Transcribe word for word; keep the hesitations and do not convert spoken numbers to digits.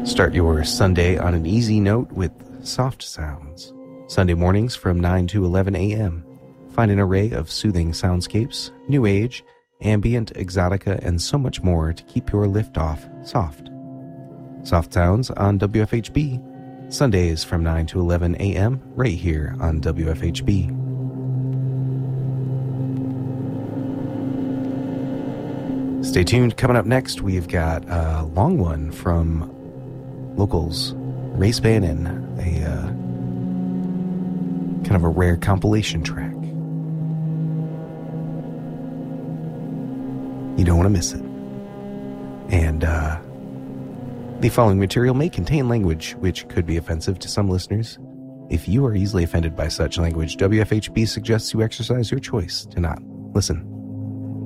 Start your Sunday on an easy note with Soft Sounds. Sunday mornings from nine to eleven a.m. Find an array of soothing soundscapes, new age, ambient, exotica, and so much more to keep your liftoff soft. Soft Sounds on W F H B. Sundays from nine to eleven a.m. right here on W F H B. Stay tuned. Coming up next, we've got a long one from locals, Race Bannon, a uh, kind of a rare compilation track. You don't want to miss it. And uh, the following material may contain language which could be offensive to some listeners. If you are easily offended by such language, W F H B suggests you exercise your choice to not listen.